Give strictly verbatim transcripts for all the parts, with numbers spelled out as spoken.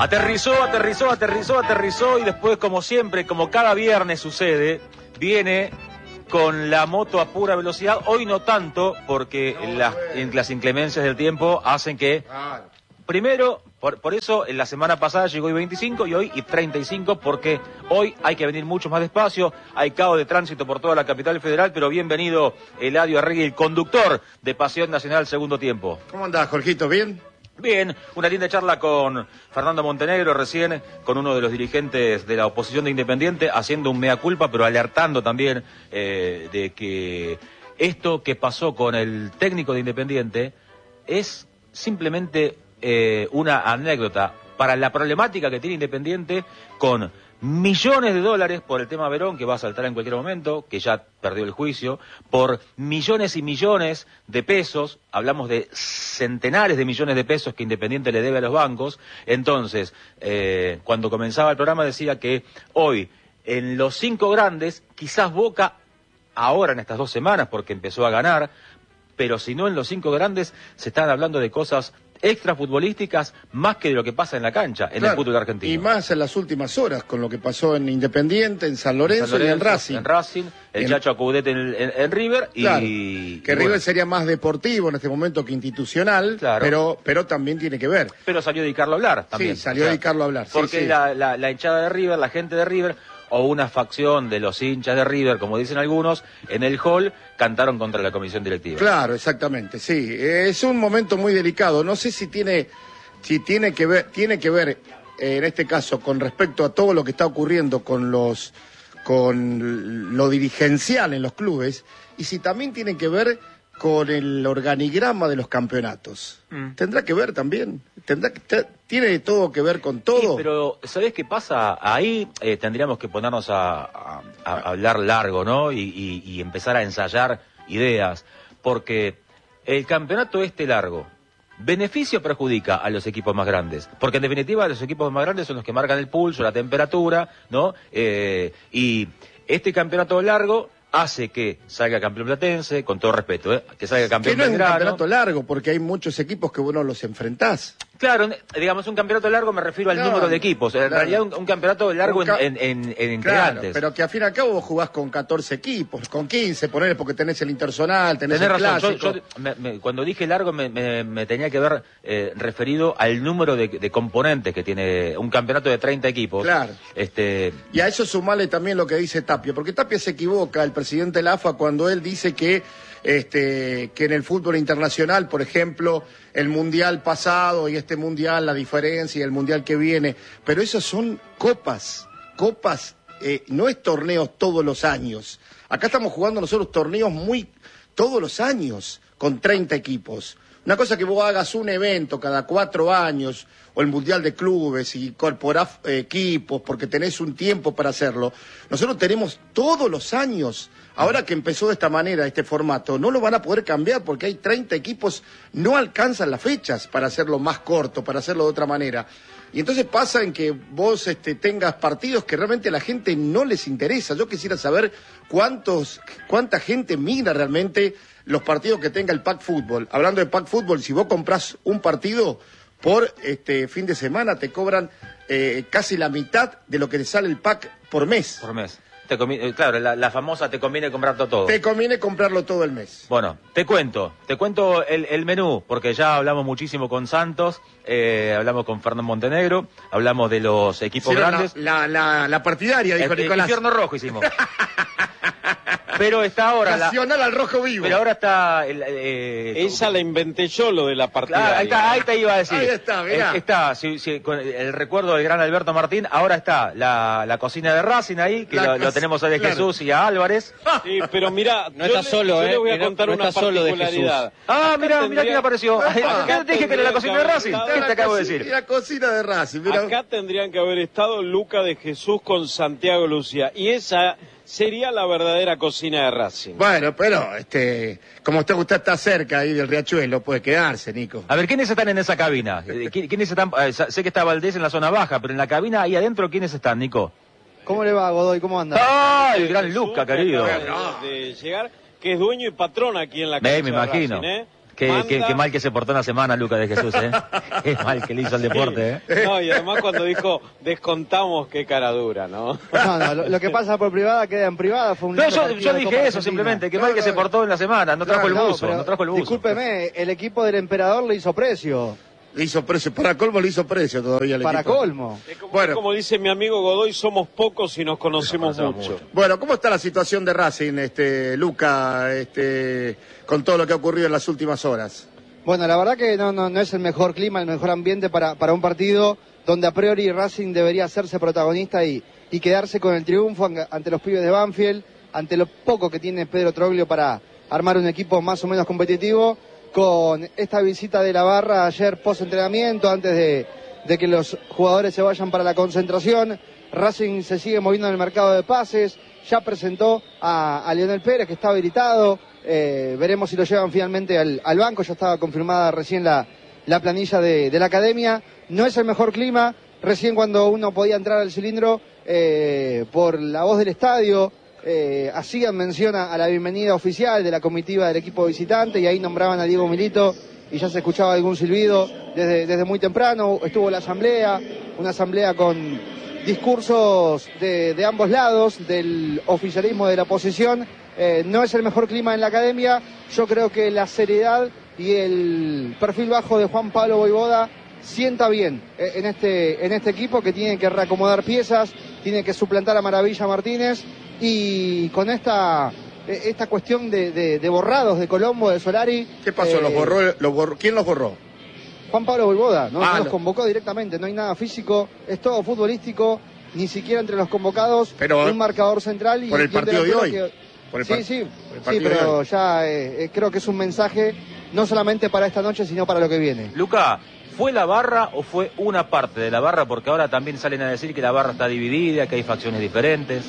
Aterrizó, aterrizó, aterrizó, aterrizó y después, como siempre, como cada viernes sucede, viene con la moto a pura velocidad. Hoy no tanto, porque no, las, en las inclemencias del tiempo hacen que... Claro. Primero, por, por eso en la semana pasada llegó y veinticinco y hoy y treinta y cinco, porque hoy hay que venir mucho más despacio, hay caos de tránsito por toda la capital federal, pero bienvenido Eladio Arregui, el conductor de Pasión Nacional Segundo Tiempo. ¿Cómo andás, Jorgito? ¿Bien? Bien, una linda charla con Fernando Montenegro recién, con uno de los dirigentes de la oposición de Independiente, haciendo un mea culpa, pero alertando también eh, de que esto que pasó con el técnico de Independiente es simplemente eh, una anécdota para la problemática que tiene Independiente con millones de dólares por el tema Verón, que va a saltar en cualquier momento, que ya perdió el juicio, por millones y millones de pesos, hablamos de centenares de millones de pesos que Independiente le debe a los bancos. Entonces, eh, cuando comenzaba el programa decía que hoy, en los cinco grandes, quizás Boca, ahora en estas dos semanas, porque empezó a ganar, pero si no en los cinco grandes, se están hablando de cosas extrafutbolísticas más que de lo que pasa en la cancha, en claro, el fútbol argentino. Y más en las últimas horas, con lo que pasó en Independiente, en San Lorenzo, San Lorenzo y en Racing. En Racing, el en... Chacho Acudete en, en, en River. Claro, y que y River bueno. sería más deportivo en este momento que institucional, claro. pero, pero también tiene que ver. Pero salió a dedicarlo a hablar también. Sí, salió o sea, a dedicarlo a hablar. Porque sí, sí. La, la, la hinchada de River, la gente de River, o una facción de los hinchas de River, como dicen algunos, en el hall cantaron contra la comisión directiva. Claro, exactamente, sí. Es un momento muy delicado. No sé si tiene... Si tiene que ver, tiene que ver eh, en este caso con respecto a todo lo que está ocurriendo con los, con lo dirigencial en los clubes, y si también tiene que ver con el organigrama de los campeonatos. Mm. ¿Tendrá que ver también? ¿Tendrá te, ¿Tiene todo que ver con todo? Sí, pero ¿sabés qué pasa? Ahí eh, tendríamos que ponernos a, a, a hablar largo, ¿no? Y, y, y empezar a ensayar ideas, porque el campeonato este largo, ¿beneficia o perjudica a los equipos más grandes? Porque en definitiva los equipos más grandes son los que marcan el pulso, la temperatura, ¿no? Eh, y este campeonato largo hace que salga campeón platense, con todo respeto, ¿eh? Que salga campeón Que no Belgrano. Es un campeonato largo, porque hay muchos equipos que vos no los enfrentás. Claro, digamos, un campeonato largo me refiero al no, número de equipos. En claro. realidad, un, un campeonato largo un ca en, en, en, en claro, integrantes. Pero que al fin y al cabo vos jugás con catorce equipos, con quince, ponele, porque tenés el interzonal, tenés, tenés el razón. clásico. Yo, yo, me, me, cuando dije largo me, me, me tenía que ver eh, referido al número de, de componentes que tiene un campeonato de treinta equipos. Claro. Este... Y a eso sumale también lo que dice Tapia, porque Tapia se equivoca, el presidente de la A F A, cuando él dice que Este, que en el fútbol internacional, por ejemplo, el mundial pasado y este mundial, la diferencia y el mundial que viene, pero esas son copas, copas, eh, no es torneos todos los años. Acá estamos jugando nosotros torneos muy todos los años, con treinta equipos. Una cosa que vos hagas un evento cada cuatro años, o el Mundial de Clubes, y incorporás eh, equipos, porque tenés un tiempo para hacerlo. Nosotros tenemos todos los años. Ahora que empezó de esta manera, este formato, no lo van a poder cambiar, porque hay treinta equipos, no alcanzan las fechas para hacerlo más corto, para hacerlo de otra manera. Y entonces pasa en que vos este, tengas partidos que realmente a la gente no les interesa. Yo quisiera saber cuántos, cuánta gente mira realmente los partidos que tenga el Pack Fútbol. Hablando de Pack Fútbol, si vos comprás un partido por este fin de semana, te cobran eh, casi la mitad de lo que te sale el pack por mes. Por mes. Te claro, la, la famosa te conviene comprarlo todo. Te conviene comprarlo todo el mes. Bueno, te cuento, te cuento el, el menú, porque ya hablamos muchísimo con Santos, eh, hablamos con Fernando Montenegro, hablamos de los equipos sí, grandes. La, la, la partidaria, dijo el, Nicolás. El infierno rojo hicimos. Pero está ahora... Nacional la... al rojo vivo. Pero ahora está... El, eh... Esa la inventé yo, lo de la partidaria. Claro, ahí, está, ahí te iba a decir. Ahí está, mirá. Eh, está, si, si, con el recuerdo del gran Alberto Martín, ahora está la, la cocina de Racing ahí, que lo, lo tenemos a De claro. Jesús y a Álvarez. Sí, pero mirá, no está le, solo, yo eh. le voy a no, contar no una particularidad. Ah, mirá, mirá quién apareció. Acá te dije que era la cocina de Racing. ¿Qué te acabo de decir? La cocina de Racing, mirá. Acá tendrían que haber estado Luca de Jesús con Santiago Lucía. Y esa sería la verdadera cocina de Racing. Bueno, pero este, como usted, usted está cerca ahí del Riachuelo, puede quedarse, Nico. A ver, ¿quiénes están en esa cabina? ¿Quiénes están? Sé que está Valdés en la zona baja, pero en la cabina ahí adentro, ¿quiénes están, Nico? ¿Cómo le va, Godoy? ¿Cómo anda? ¡Ah! El gran Luca, querido. De, de llegar, que es dueño y patrón aquí en la cancha. Me imagino. de Racing, ¿eh? Qué, manda... qué, qué mal que se portó en la semana Lucas de Jesús, ¿eh? Qué mal que le hizo el deporte, ¿eh? No, y además cuando dijo, descontamos, qué cara dura, ¿no? No, no, lo, lo que pasa por privada queda en privada. Fue un No, lindo yo, partido yo de dije Copa eso Argentina. simplemente, qué No, mal que no, se portó en la semana, no trajo el No, buzo, pero no trajo el buzo. Discúlpeme, el equipo del emperador le hizo precio. Le hizo precio, para colmo le hizo precio todavía el Para equipo. colmo. Es como, Bueno. es como dice mi amigo Godoy, somos pocos y nos conocemos, Nos conocemos mucho. mucho. Bueno, ¿cómo está la situación de Racing, este, Luca, este, con todo lo que ha ocurrido en las últimas horas? Bueno, la verdad que no, no, no es el mejor clima, el mejor ambiente para, para un partido donde a priori Racing debería hacerse protagonista y, y quedarse con el triunfo ante los pibes de Banfield, ante lo poco que tiene Pedro Troglio para armar un equipo más o menos competitivo. Con esta visita de la barra ayer post-entrenamiento, antes de, de que los jugadores se vayan para la concentración, Racing se sigue moviendo en el mercado de pases, ya presentó a, a Lionel Pérez, que está habilitado, eh, veremos si lo llevan finalmente al, al banco, ya estaba confirmada recién la, la planilla de, de la academia. No es el mejor clima, recién cuando uno podía entrar al cilindro eh, por la voz del estadio, Eh, hacían mención a la bienvenida oficial de la comitiva del equipo visitante y ahí nombraban a Diego Milito y ya se escuchaba algún silbido desde, desde muy temprano. Estuvo la asamblea, una asamblea con discursos de, de ambos lados, del oficialismo de la oposición. Eh, no es el mejor clima en la academia. Yo creo que la seriedad y el perfil bajo de Juan Pablo Voivoda sienta bien eh, en este, en este equipo, que tiene que reacomodar piezas, tiene que suplantar a Maravilla Martínez. Y con esta esta cuestión de, de, de borrados de Colombo, de Solari... ¿Qué pasó? Eh, ¿Los borró, los borró? ¿Quién los borró? Juan Pablo Voivoda, ¿no? Ah, no los no. convocó directamente, no hay nada físico, es todo futbolístico, ni siquiera entre los convocados, Pero, un marcador central y... por el y un partido de delantero hoy. que- Por el sí, par- sí, por el sí, partido de pero hoy. ya eh, eh, creo que es un mensaje no solamente para esta noche, sino para lo que viene. Luca, ¿fue la barra o fue una parte de la barra? Porque ahora también salen a decir que la barra está dividida, que hay facciones diferentes.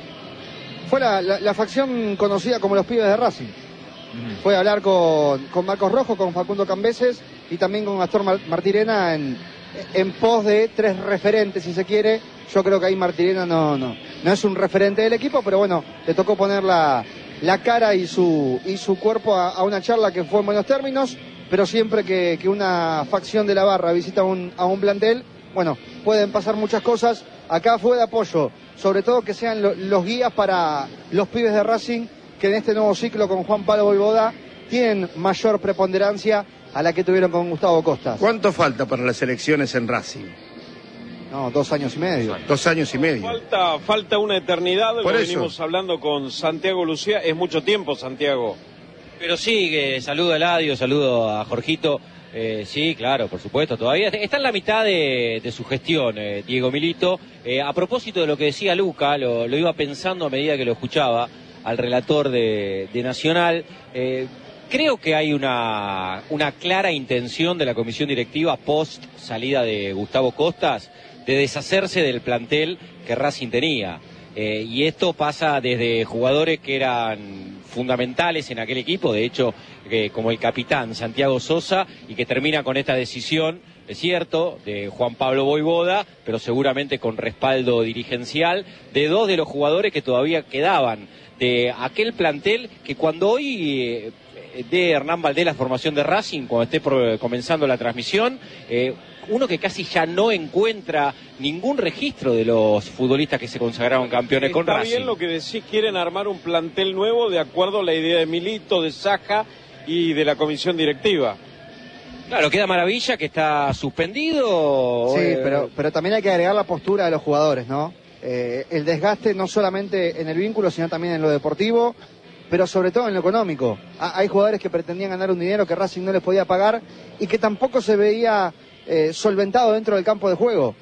Fue la, la, la facción conocida como los pibes de Racing. Fue a hablar con, con Marcos Rojo, con Facundo Cambeses y también con Gastón Mar- Martirena en, en pos de tres referentes, si se quiere. Yo creo que ahí Martirena no, no, no es un referente del equipo, pero bueno, le tocó poner la, la cara y su, y su cuerpo a, a una charla que fue en buenos términos, pero siempre que, que una facción de la barra visita un, a un plantel, bueno, pueden pasar muchas cosas. Acá fue de apoyo, sobre todo que sean lo, los guías para los pibes de Racing, que en este nuevo ciclo con Juan Pablo Voivoda tienen mayor preponderancia a la que tuvieron con Gustavo Costas. ¿Cuánto falta para las elecciones en Racing? No, dos años y medio. Dos años y medio. Falta, falta una eternidad, Por lo eso. venimos hablando con Santiago Lucía, es mucho tiempo, Santiago. Pero sí, que saludo a Eladio, saludo a Jorgito. Eh, sí, claro, por supuesto, todavía está en la mitad de, de su gestión, eh, Diego Milito. Eh, a propósito de lo que decía Luca, lo, lo iba pensando a medida que lo escuchaba al relator de, de Nacional. Eh, creo que hay una, una clara intención de la comisión directiva post salida de Gustavo Costas de deshacerse del plantel que Racing tenía. Eh, y esto pasa desde jugadores que eran fundamentales en aquel equipo, de hecho, eh, como el capitán Santiago Sosa, y que termina con esta decisión, es cierto, de Juan Pablo Voivoda, pero seguramente con respaldo dirigencial, de dos de los jugadores que todavía quedaban de aquel plantel que cuando hoy eh, dé Hernán Valdés la formación de Racing, cuando esté por, comenzando la transmisión, eh, uno que casi ya no encuentra ningún registro de los futbolistas que se consagraron campeones con Está Racing. bien lo que decís, quieren armar un plantel nuevo de acuerdo a la idea de Milito, de Saja y de la comisión directiva. Claro, queda Maravilla, que está suspendido. Sí, eh, pero, pero también hay que agregar la postura de los jugadores, ¿no? Eh, el desgaste no solamente en el vínculo, sino también en lo deportivo, pero sobre todo en lo económico. Ha- hay jugadores que pretendían ganar un dinero que Racing no les podía pagar y que tampoco se veía eh, solventado dentro del campo de juego.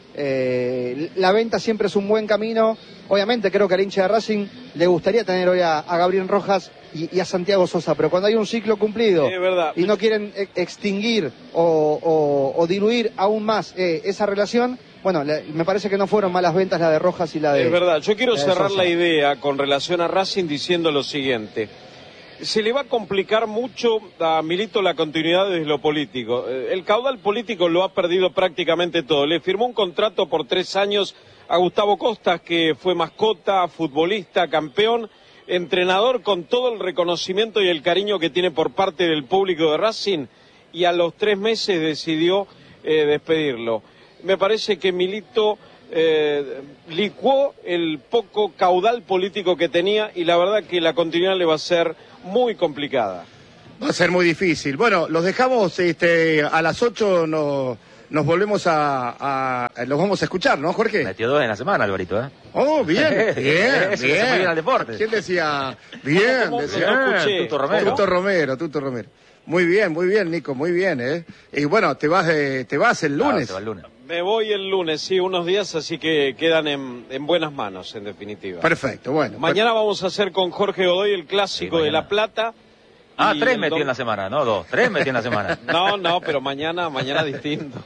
Eh, la venta siempre es un buen camino. Obviamente creo que al hincha de Racing le gustaría tener hoy a, a Gabriel Rojas y, y a Santiago Sosa, pero cuando hay un ciclo cumplido Es verdad. y no quieren e- extinguir o, o- o diluir aún más eh, esa relación, bueno, le- me parece que no fueron malas ventas la de Rojas y la de... Es verdad, yo quiero la de cerrar Sosa. la idea con relación a Racing diciendo lo siguiente. Se le va a complicar mucho a Milito la continuidad desde lo político. Eh, El caudal político lo ha perdido prácticamente todo. Le firmó un contrato por tres años a Gustavo Costas, que fue mascota, futbolista, campeón. entrenador con todo el reconocimiento y el cariño que tiene por parte del público de Racing, y a los tres meses decidió eh, despedirlo. Me parece que Milito eh, licuó el poco caudal político que tenía, y la verdad que la continuidad le va a ser muy complicada. Va a ser muy difícil. Bueno, los dejamos este, a las ocho, no, nos volvemos a, a... Los vamos a escuchar, ¿no, Jorge? Metió dos en la semana, Alvarito, ¿eh? Oh, bien, bien, Ese bien. que se fue bien al deporte. ¿Quién decía? Bien, ¿Cómo? decía. No escuché. Tuto Romero. Tuto Romero, Tuto Romero. Muy bien, muy bien, Nico, muy bien, ¿eh? Y bueno, te vas, eh, te vas el Claro, lunes. se va el lunes. Me voy el lunes, sí, unos días, así que quedan en, en buenas manos, en definitiva. Perfecto, bueno. Mañana vamos a hacer con Jorge Godoy el clásico Sí, de La Plata. Ah, Y tres el metió dom- en la semana, no dos. Tres metió en la semana. No, no, pero mañana, mañana distinto.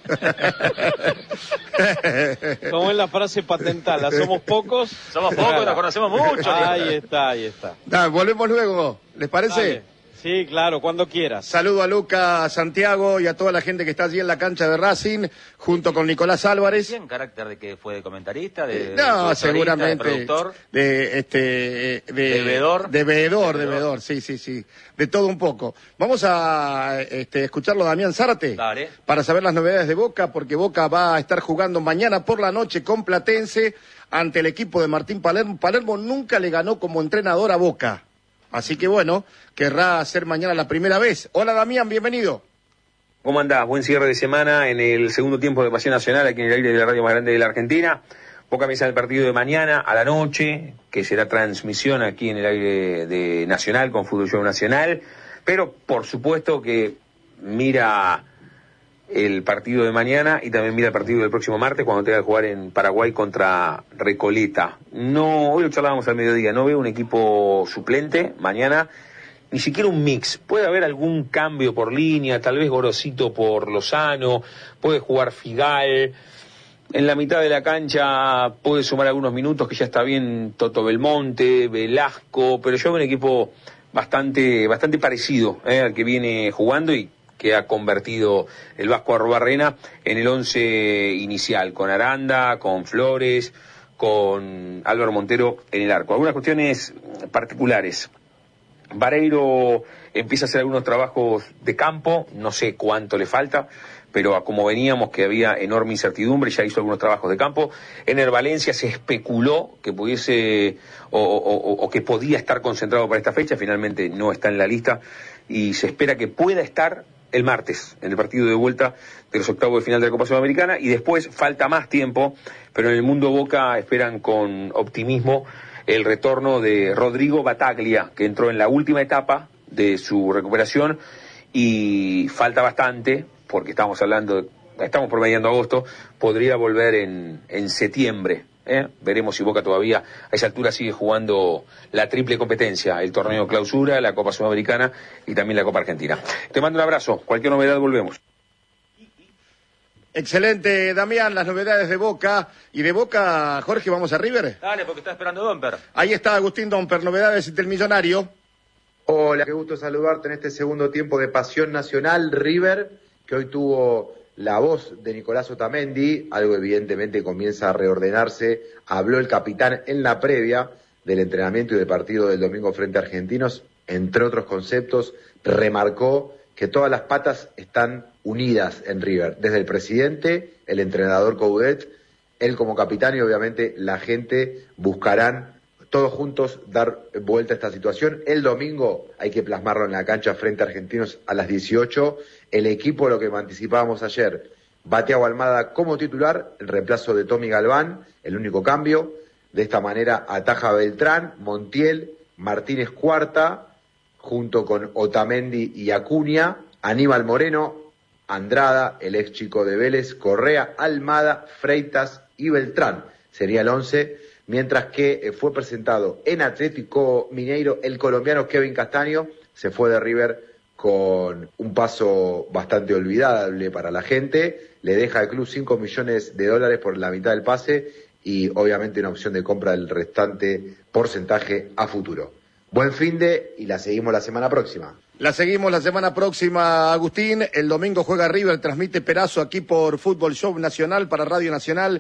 Como es la frase patentada, somos pocos. Somos pocos, nos conocemos mucho. Ahí está, ahí está. Da, volvemos luego, ¿les parece? Dale. Sí, claro, cuando quieras. Saludo a Luca, a Santiago y a toda la gente que está allí en la cancha de Racing, junto con Nicolás Álvarez. ¿En carácter de que fue de comentarista? De, de No, productorista, seguramente. De productor. De, este, de, De veedor. De veedor, de De veedor. veedor, sí, sí, sí. De todo un poco. Vamos a este, escucharlo a Damián Zárate. Dale. Para saber las novedades de Boca, porque Boca va a estar jugando mañana por la noche con Platense ante el equipo de Martín Palermo. Palermo nunca le ganó como entrenador a Boca. Así que bueno, querrá ser mañana la primera vez. Hola Damián, bienvenido. ¿Cómo andás? Buen cierre de semana en el segundo tiempo de Pasión Nacional, aquí en el aire de la radio más grande de la Argentina. Boca empieza el partido de mañana a la noche, que será transmisión aquí en el aire de Nacional, con Fútbol Show Nacional. Pero, por supuesto, que mira el partido de mañana y también mira el partido del próximo martes, cuando tenga que jugar en Paraguay contra Recoleta. No, hoy lo charlábamos al mediodía, no veo un equipo suplente mañana, ni siquiera un mix. Puede haber algún cambio por línea, tal vez Gorosito por Lozano, puede jugar Figal. En la mitad de la cancha puede sumar algunos minutos, que ya está bien Toto Belmonte, Velasco, pero yo veo un equipo bastante bastante parecido eh, al que viene jugando y que ha convertido el Vasco Arrubarrena en el once inicial, con Aranda, con Flores, con Álvaro Montero en el arco. Algunas cuestiones particulares. Vareiro empieza a hacer algunos trabajos de campo, no sé cuánto le falta, pero a como veníamos que había enorme incertidumbre, ya hizo algunos trabajos de campo. Ener Valencia se especuló que pudiese o, o, o que podía estar concentrado para esta fecha, finalmente no está en la lista y se espera que pueda estar el martes en el partido de vuelta de los octavos de final de la Copa Sudamericana, y después falta más tiempo, pero en el mundo Boca esperan con optimismo el retorno de Rodrigo Bataglia, que entró en la última etapa de su recuperación y falta bastante, porque estamos hablando, estamos promediando agosto, podría volver en, en septiembre. ¿eh? Veremos si Boca todavía a esa altura sigue jugando la triple competencia, el torneo clausura, la Copa Sudamericana y también la Copa Argentina. Te mando un abrazo, cualquier novedad volvemos. Excelente, Damián, las novedades de Boca. Y de Boca, Jorge, ¿vamos a River? Dale, porque está esperando Domper. Ahí está Agustín Domper, novedades del Millonario. Hola, qué gusto saludarte en este segundo tiempo de Pasión Nacional. River, que hoy tuvo la voz de Nicolás Otamendi, algo evidentemente comienza a reordenarse. Habló el capitán en la previa del entrenamiento y del partido del domingo frente a Argentinos. Entre otros conceptos, remarcó que todas las patas están unidas en River, desde el presidente, el entrenador Coudet, él como capitán y obviamente la gente buscarán todos juntos dar vuelta a esta situación. El domingo hay que plasmarlo en la cancha frente a Argentinos a las dieciocho. El equipo, lo que anticipábamos ayer, Thiago Almada como titular, el reemplazo de Tommy Galván, el único cambio. De esta manera ataja Beltrán, Montiel, Martínez Cuarta, junto con Otamendi y Acuña, Aníbal Moreno, Andrada, el ex chico de Vélez, Correa, Almada, Freitas y Beltrán. Sería el once, mientras que eh, fue presentado en Atlético Mineiro el colombiano Kevin Castaño, se fue de River con un paso bastante olvidable para la gente, le deja al club cinco millones de dólares por la mitad del pase y obviamente una opción de compra del restante porcentaje a futuro. Buen fin de y la seguimos la semana próxima. La seguimos la semana próxima, Agustín. El domingo juega River, transmite Perazo aquí por Fútbol Show Nacional para Radio Nacional.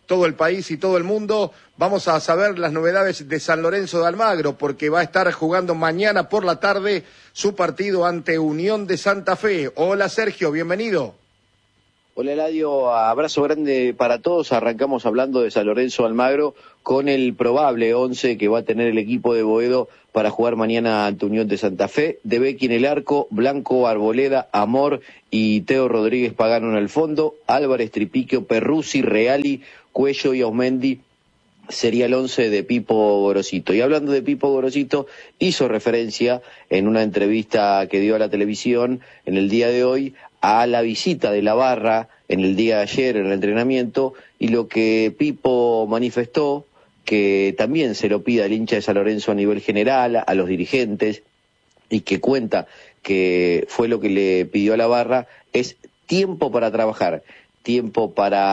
todo el país y todo el mundo. Vamos a saber las novedades de San Lorenzo de Almagro, porque va a estar jugando mañana por la tarde su partido ante Unión de Santa Fe. Hola Sergio, bienvenido. Hola Eladio, abrazo grande para todos. Arrancamos hablando de San Lorenzo de Almagro con el probable once que va a tener el equipo de Boedo para jugar mañana ante Unión de Santa Fe. De Becchi en el arco, Blanco, Arboleda, Amor y Teo Rodríguez Pagano en el fondo, Álvarez, Tripiquio, Perruzzi, Reali, Cuello y Osmendi. Sería el once de Pipo Gorosito. Y hablando de Pipo Gorosito, hizo referencia en una entrevista que dio a la televisión en el día de hoy a la visita de la barra en el día de ayer en el entrenamiento, y lo que Pipo manifestó, que también se lo pide al hincha de San Lorenzo a nivel general, a los dirigentes, y que cuenta que fue lo que le pidió a la barra, es tiempo para trabajar. Tiempo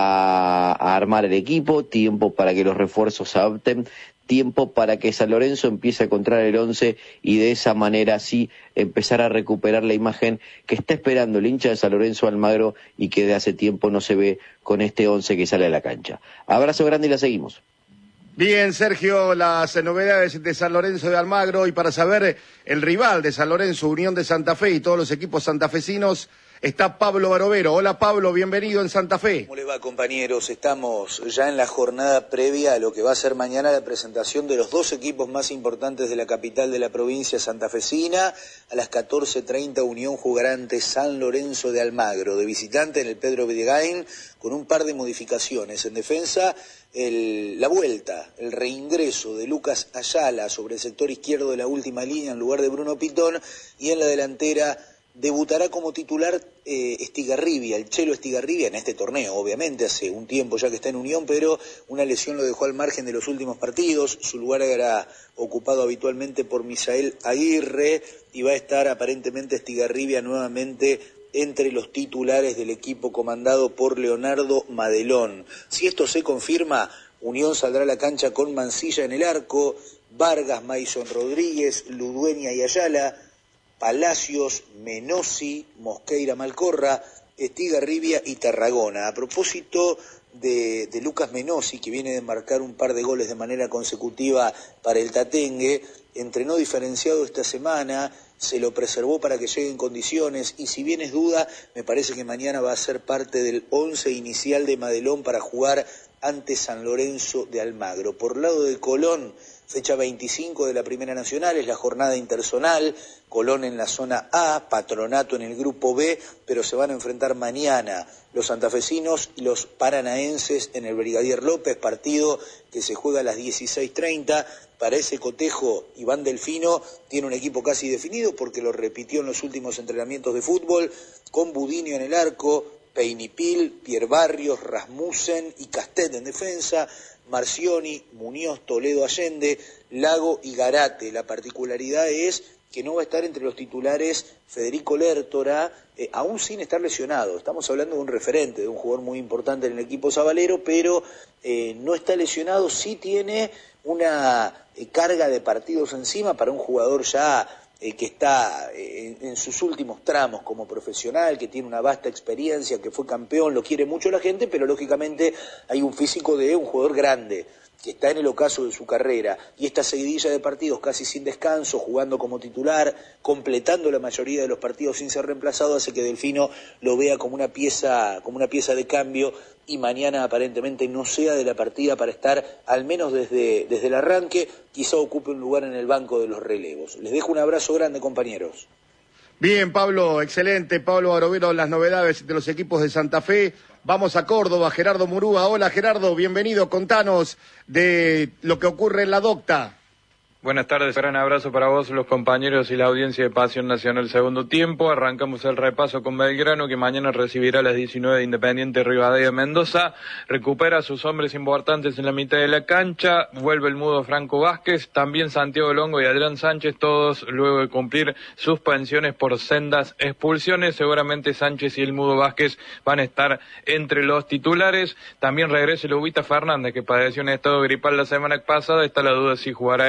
para armar el equipo, tiempo para que los refuerzos se adapten, tiempo para que San Lorenzo empiece a encontrar el once y de esa manera sí empezar a recuperar la imagen que está esperando el hincha de San Lorenzo Almagro y que de hace tiempo no se ve con este once que sale a la cancha. Abrazo grande y la seguimos. Bien, Sergio, las novedades de San Lorenzo de Almagro, y para saber el rival de San Lorenzo, Unión de Santa Fe y todos los equipos santafesinos, está Pablo Barovero. Hola Pablo, bienvenido en Santa Fe. ¿Cómo les va, compañeros? Estamos ya en la jornada previa a lo que va a ser mañana la presentación de los dos equipos más importantes de la capital de la provincia santafesina. A las catorce treinta Unión jugará ante San Lorenzo de Almagro, de visitante en el Pedro Videgain, con un par de modificaciones. En defensa, el, la vuelta, el reingreso de Lucas Ayala sobre el sector izquierdo de la última línea en lugar de Bruno Pitón, y en la delantera debutará como titular eh, Estigarribia, el Chelo Estigarribia, en este torneo, obviamente, hace un tiempo ya que está en Unión, pero una lesión lo dejó al margen de los últimos partidos. Su lugar era ocupado habitualmente por Misael Aguirre, y va a estar aparentemente Estigarribia nuevamente entre los titulares del equipo comandado por Leonardo Madelón. Si esto se confirma, Unión saldrá a la cancha con Mancilla en el arco, Vargas, Maison Rodríguez, Ludueña y Ayala, Palacios, Menossi, Mosqueira, Malcorra, Estigarribia y Tarragona. A propósito de, de Lucas Menossi, que viene de marcar un par de goles de manera consecutiva para el Tatengue, entrenó diferenciado esta semana, se lo preservó para que llegue en condiciones, y si bien es duda, me parece que mañana va a ser parte del once inicial de Madelón para jugar ante San Lorenzo de Almagro. Por lado de Colón, fecha veinticinco de la Primera Nacional, es la jornada interzonal, Colón en la zona A, Patronato en el grupo B, pero se van a enfrentar mañana los santafesinos y los paranaenses en el Brigadier López, partido que se juega a las dieciséis treinta. Para ese cotejo, Iván Delfino tiene un equipo casi definido porque lo repitió en los últimos entrenamientos de fútbol, con Budinio en el arco, Peinipil, Pierre Barrios, Rasmussen y Castet en defensa, Marcioni, Muñoz, Toledo, Allende, Lago y Garate. La particularidad es que no va a estar entre los titulares Federico Lertora, eh, aún sin estar lesionado. Estamos hablando de un referente, de un jugador muy importante en el equipo sabalero, pero eh, no está lesionado, sí tiene una eh, carga de partidos encima para un jugador ya eh, que está eh, en, en sus últimos tramos como profesional, que tiene una vasta experiencia, que fue campeón, lo quiere mucho la gente, pero lógicamente hay un físico de un jugador grande, que está en el ocaso de su carrera, y esta seguidilla de partidos casi sin descanso, jugando como titular, completando la mayoría de los partidos sin ser reemplazado, hace que Delfino lo vea como una pieza, como una pieza de cambio, y mañana aparentemente no sea de la partida para estar, al menos desde, desde el arranque, quizá ocupe un lugar en el banco de los relevos. Les dejo un abrazo grande, compañeros. Bien, Pablo, excelente. Pablo Barovero, las novedades de los equipos de Santa Fe. Vamos a Córdoba, Gerardo Murúa. Hola Gerardo, bienvenido. Contanos de lo que ocurre en la Docta. Buenas tardes, gran abrazo para vos, los compañeros y la audiencia de Pasión Nacional Segundo Tiempo. Arrancamos el repaso con Belgrano, que mañana recibirá a las diecinueve de Independiente Rivadavia Mendoza. Recupera a sus hombres importantes en la mitad de la cancha. Vuelve el mudo Franco Vázquez, también Santiago Longo y Adrián Sánchez, todos luego de cumplir suspensiones por sendas expulsiones. Seguramente Sánchez y el mudo Vázquez van a estar entre los titulares. También regresa el Ubita Fernández, que padeció un estado gripal la semana pasada. Está la duda si jugará él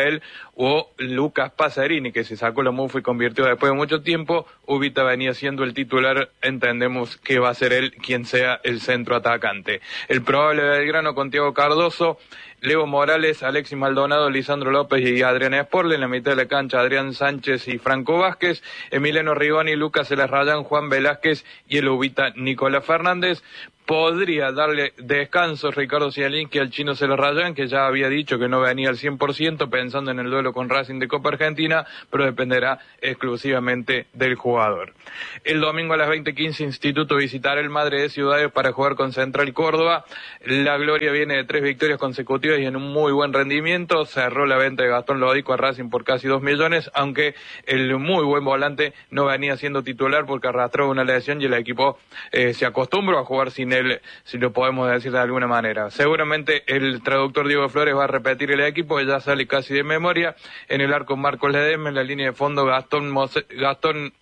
o Lucas Pacerini, que se sacó la mufa y convirtió después de mucho tiempo. Ubita venía siendo el titular, entendemos que va a ser él quien sea el centro atacante. El probable Belgrano con Thiago Cardoso, Leo Morales, Alexis Maldonado, Lisandro López y Adrián Sporle. En la mitad de la cancha, Adrián Sánchez y Franco Vázquez. Emiliano Rigoni, Lucas Elarrayán, Juan Velázquez y el ubita Nicolás Fernández. Podría darle descanso Ricardo Zielinski al chino Celarrayán, que ya había dicho que no venía al cien por ciento pensando en el duelo con Racing de Copa Argentina, pero dependerá exclusivamente del jugador. El domingo a las veinte quince, Instituto visitará el Madre de Ciudades para jugar con Central Córdoba. La gloria viene de tres victorias consecutivas y en un muy buen rendimiento. Cerró la venta de Gastón Lodico a Racing por casi dos millones, aunque el muy buen volante no venía siendo titular porque arrastró una lesión y el equipo eh, se acostumbró a jugar sin él, si lo podemos decir de alguna manera. Seguramente el traductor Diego Flores va a repetir el equipo, que ya sale casi de memoria. En el arco Marcos Ledesma, en la línea de fondo Gastón Mose, Gastón,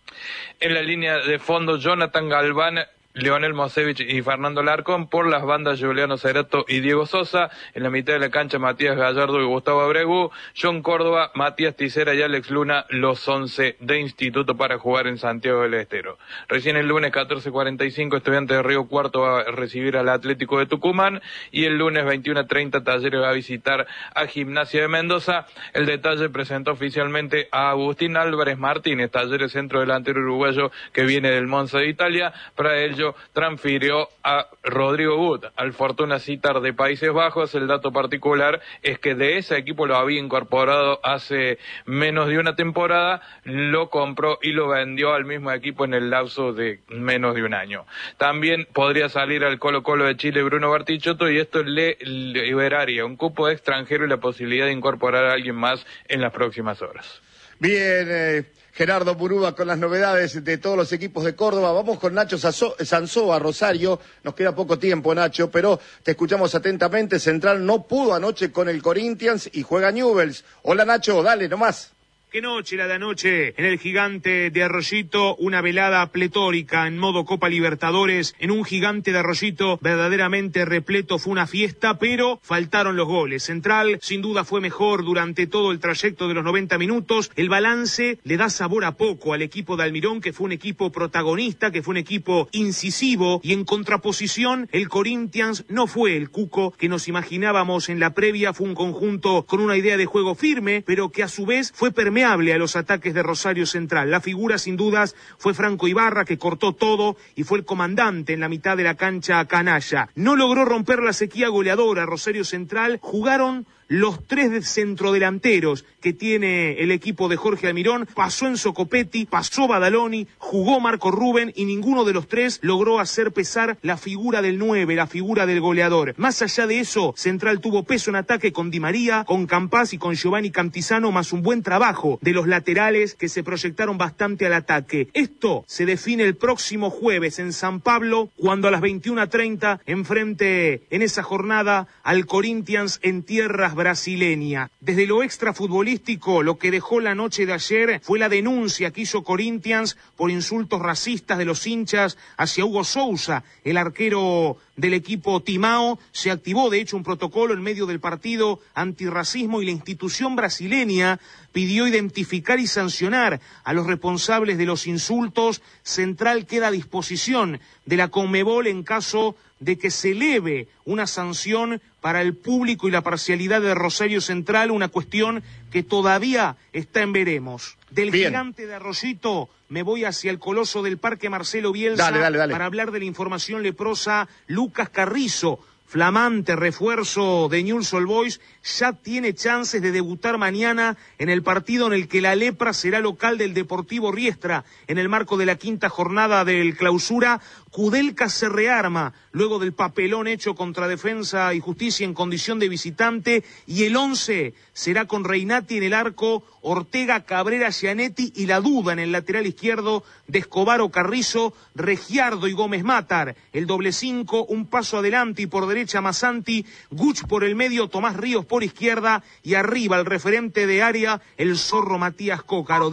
en la línea de fondo Jonathan Galván, Leonel Mosevich y Fernando Larcón. Por las bandas Juliano Cerato y Diego Sosa. En la mitad de la cancha Matías Gallardo y Gustavo Abregu. John Córdoba, Matías Ticera y Alex Luna, los once de Instituto para jugar en Santiago del Estero. Recién el lunes catorce cuarenta y cinco Estudiantes de Río Cuarto va a recibir al Atlético de Tucumán y el lunes veintiuno treinta Talleres va a visitar a Gimnasia de Mendoza. El detalle presentó oficialmente a Agustín Álvarez Martínez, Talleres centro delantero uruguayo que viene del Monza de Italia. Para ello transfirió a Rodrigo Gut al Fortuna Sittard de Países Bajos. El dato particular es que de ese equipo lo había incorporado hace menos de una temporada, lo compró y lo vendió al mismo equipo en el lapso de menos de un año. También podría salir al Colo Colo de Chile Bruno Bartichotto y esto le liberaría un cupo de extranjero y la posibilidad de incorporar a alguien más en las próximas horas. Bien, eh, Gerardo Burúa con las novedades de todos los equipos de Córdoba. Vamos con Nacho Sanzoa, Rosario. Nos queda poco tiempo, Nacho, pero te escuchamos atentamente. Central no pudo anoche con el Corinthians y juega Newell's. Hola, Nacho, dale nomás. Qué noche la de anoche en el Gigante de Arroyito, una velada pletórica en modo Copa Libertadores, en un Gigante de Arroyito verdaderamente repleto, fue una fiesta, pero faltaron los goles. Central sin duda fue mejor durante todo el trayecto de los noventa minutos, el balance le da sabor a poco al equipo de Almirón, que fue un equipo protagonista, que fue un equipo incisivo, y en contraposición el Corinthians no fue el Cuco que nos imaginábamos en la previa, fue un conjunto con una idea de juego firme, pero que a su vez fue permeable a los ataques de Rosario Central. La figura sin dudas fue Franco Ibarra, que cortó todo y fue el comandante en la mitad de la cancha canalla. No logró romper la sequía goleadora Rosario Central, jugaron los tres centrodelanteros que tiene el equipo de Jorge Almirón, pasó Enzo Copetti, pasó Badaloni, jugó Marco Rubén y ninguno de los tres logró hacer pesar la figura del nueve, la figura del goleador. Más allá de eso, Central tuvo peso en ataque con Di María, con Campás y con Giovanni Cantizano, más un buen trabajo de los laterales que se proyectaron bastante al ataque. Esto se define el próximo jueves en San Pablo, cuando a las veintiuna treinta enfrente en esa jornada al Corinthians en tierras brasileña. Desde lo extrafutbolístico, lo que dejó la noche de ayer fue la denuncia que hizo Corinthians por insultos racistas de los hinchas hacia Hugo Sousa, el arquero del equipo Timao. Se activó de hecho un protocolo en medio del partido antirracismo y la institución brasileña pidió identificar y sancionar a los responsables de los insultos. Central queda a disposición de la Conmebol en caso de que se eleve una sanción para el público y la parcialidad de Rosario Central, una cuestión que todavía está en veremos. Del Bien. Gigante de Arroyito me voy hacia el coloso del Parque Marcelo Bielsa dale, dale, dale. para hablar de la información leprosa. Lucas Carrizo, flamante refuerzo de Newell's Old Boys, ya tiene chances de debutar mañana en el partido en el que la lepra será local del Deportivo Riestra en el marco de la quinta jornada del Clausura. Kudelka se rearma luego del papelón hecho contra Defensa y Justicia en condición de visitante, y el once será con Reinati en el arco, Ortega, Cabrera, Gianetti y la duda en el lateral izquierdo de Escobar o Carrizo, Regiardo y Gómez Matar. El doble cinco, un paso adelante y por derecha Masanti, Guch por el medio, Tomás Ríos por izquierda y arriba el referente de área, el zorro Matías Cócaro.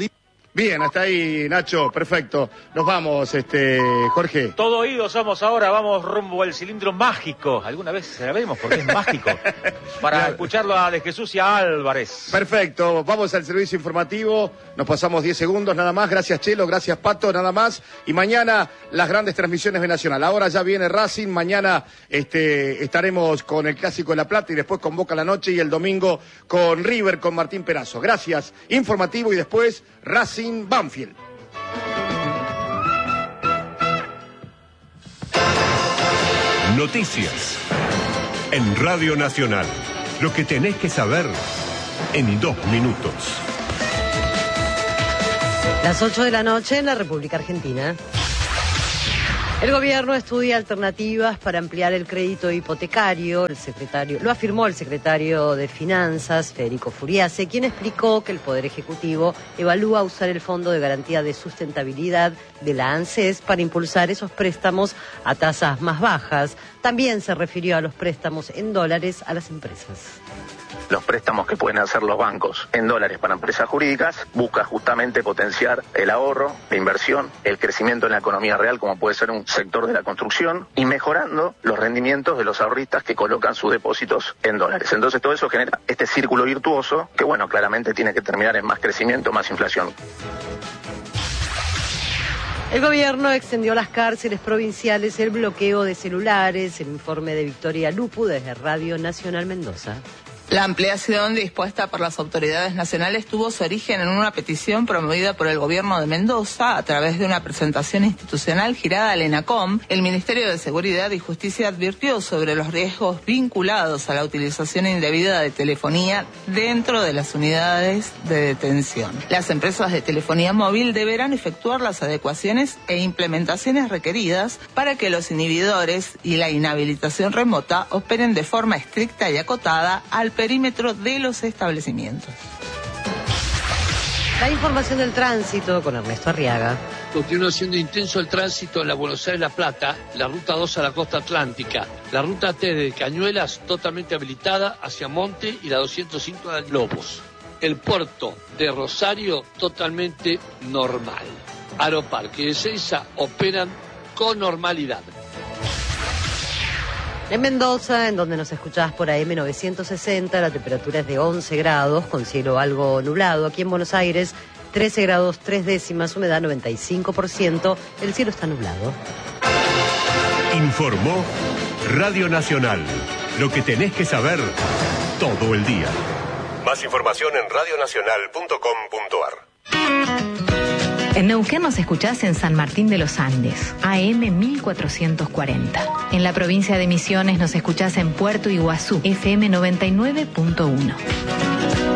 Bien, hasta ahí, Nacho, perfecto. Nos vamos, este, Jorge. Todo oído somos ahora, vamos rumbo al cilindro mágico. ¿Alguna vez sabemos por qué es mágico? Para escucharlo a De Jesús y a Álvarez. Perfecto, vamos al servicio informativo. Nos pasamos diez segundos nada más. Gracias, Chelo, gracias, Pato, nada más. Y mañana las grandes transmisiones de Nacional. Ahora ya viene Racing, mañana este, estaremos con el Clásico de La Plata y después con Boca la noche y el domingo con River, con Martín Perazo. Gracias, informativo y después Racing Banfield. Noticias en Radio Nacional. Lo que tenés que saber en dos minutos. Las ocho de la noche en la República Argentina. El gobierno estudia alternativas para ampliar el crédito hipotecario. El secretario, lo afirmó el secretario de Finanzas, Federico Furiase, quien explicó que el Poder Ejecutivo evalúa usar el Fondo de Garantía de Sustentabilidad de la ANSES para impulsar esos préstamos a tasas más bajas. También se refirió a los préstamos en dólares a las empresas. Los préstamos que pueden hacer los bancos en dólares para empresas jurídicas busca justamente potenciar el ahorro, la inversión, el crecimiento en la economía real, como puede ser un sector de la construcción, y mejorando los rendimientos de los ahorristas que colocan sus depósitos en dólares. Entonces todo eso genera este círculo virtuoso que, bueno, claramente tiene que terminar en más crecimiento, más inflación. El gobierno extendió a las cárceles provinciales el bloqueo de celulares. El informe de Victoria Lupu desde Radio Nacional Mendoza. La ampliación dispuesta por las autoridades nacionales tuvo su origen en una petición promovida por el gobierno de Mendoza a través de una presentación institucional girada al ENACOM. El Ministerio de Seguridad y Justicia advirtió sobre los riesgos vinculados a la utilización indebida de telefonía dentro de las unidades de detención. Las empresas de telefonía móvil deberán efectuar las adecuaciones e implementaciones requeridas para que los inhibidores y la inhabilitación remota operen de forma estricta y acotada al perímetro de los establecimientos. La información del tránsito con Ernesto Arriaga. Continúa siendo intenso el tránsito en la Buenos Aires-La Plata, la ruta dos a la costa atlántica, la ruta T de Cañuelas totalmente habilitada hacia Monte y la doscientos cinco de Lobos. El puerto de Rosario totalmente normal. Aeroparque y Ezeiza operan con normalidad. En Mendoza, en donde nos escuchás por A M novecientos sesenta, la temperatura es de once grados, con cielo algo nublado. Aquí en Buenos Aires, trece grados tres décimas, humedad noventa y cinco por ciento, el cielo está nublado. Informó Radio Nacional. Lo que tenés que saber todo el día. Más información en radio nacional punto com punto a r. En Neuquén nos escuchás en San Martín de los Andes, A M mil cuatrocientos cuarenta. En la provincia de Misiones nos escuchás en Puerto Iguazú, F M noventa y nueve punto uno.